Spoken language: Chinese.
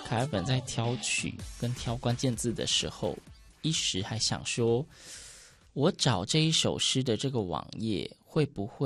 凯尔本在挑曲跟挑关键字的时候，一时还想说，我找这一首诗的这个网页会不会